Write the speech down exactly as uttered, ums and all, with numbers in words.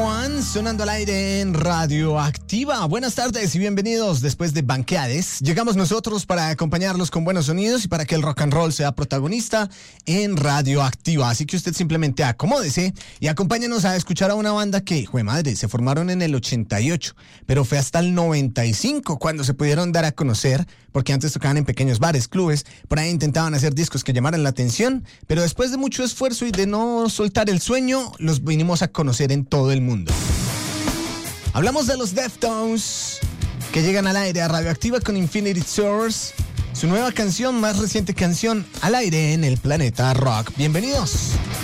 One sonando al aire en Radioactiva. Buenas tardes y bienvenidos. Después de Banqueades, llegamos nosotros para acompañarlos con buenos sonidos y para que el rock and roll sea protagonista en Radioactiva. Así que usted simplemente acomódese y acompáñenos a escuchar a una banda que, jue madre, se formaron en el ochenta y ocho, pero fue hasta el noventa y cinco cuando se pudieron dar a conocer, porque antes tocaban en pequeños bares, clubes, por ahí intentaban hacer discos que llamaran la atención, pero después de mucho esfuerzo y de no soltar el sueño, los vinimos a conocer en todo el mundo. Hablamos de los Deftones, que llegan al aire a Radioactiva con Infinity Source, su nueva canción, más reciente canción al aire en el planeta rock. Bienvenidos.